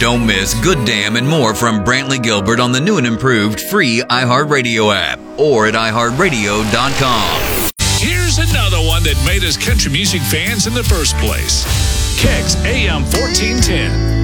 Don't miss Good Damn and more from Brantley Gilbert on the new and improved free iHeartRadio app or at iHeartRadio.com. Here's another one that made us country music fans in the first place. Kegs AM 1410.